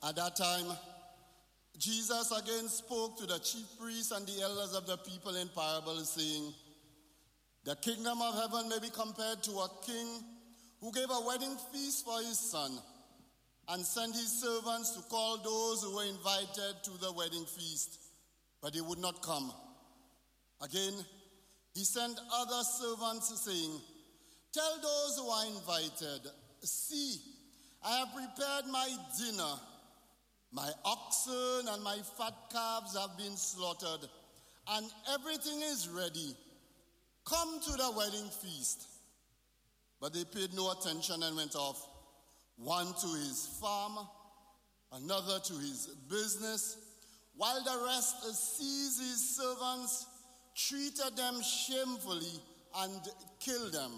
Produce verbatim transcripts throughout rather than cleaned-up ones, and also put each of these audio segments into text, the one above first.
At that time, Jesus again spoke to the chief priests and the elders of the people in parables, saying, "The kingdom of heaven may be compared to a king who gave a wedding feast for his son and sent his servants to call those who were invited to the wedding feast, but they would not come. Again, he sent other servants, saying, 'Tell those who are invited, see, I have prepared my dinner. My oxen and my fat calves have been slaughtered, and everything is ready. Come to the wedding feast.' But they paid no attention and went off, one to his farm, another to his business, while the rest seized his servants, treated them shamefully, and killed them.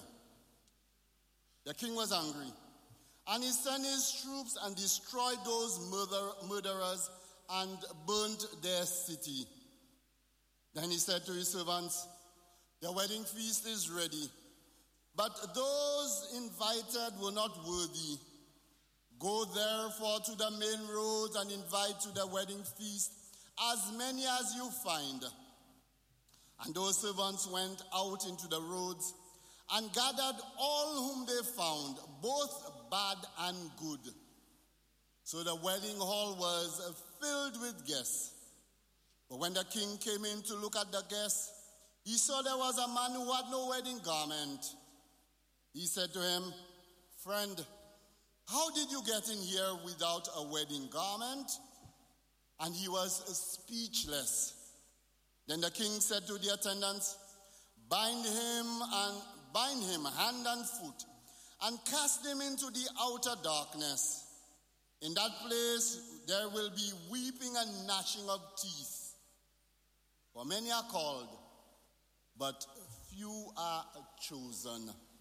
The king was angry, and he sent his troops and destroyed those murder, murderers and burnt their city. Then he said to his servants, 'The wedding feast is ready, but those invited were not worthy. Go therefore to the main roads and invite to the wedding feast as many as you find.' And those servants went out into the roads and gathered all whom they found, both bad and good. So the wedding hall was filled with guests. But when the king came in to look at the guests, he saw there was a man who had no wedding garment. He said to him, 'Friend, how did you get in here without a wedding garment?' And he was speechless. Then the king said to the attendants, 'Bind him and bind him hand and foot, and cast him into the outer darkness. In that place there will be weeping and gnashing of teeth. For many are called, but few are chosen.'"